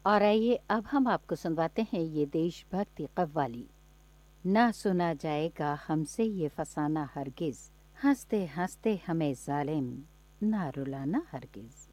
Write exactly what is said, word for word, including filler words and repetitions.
और आइए अब हम आपको सुनवाते हैं ये देशभक्ति कव्वाली। ना सुना जाएगा हमसे ये फसाना हरगिज़, हंसते हंसते हमें जालिम ना रुलाना हरगिज़।